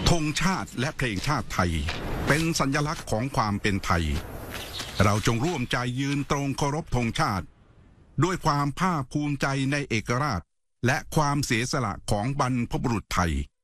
ธงชาติและเพลงชาติไทยเป็นสัญลักษณ์ของความเป็นไทยเราจงร่วมใจยืนตรงเคารพธงชาติด้วยความภาคภูมิใจในเอกราชและความเสียสละของบรรพบุรุษไทย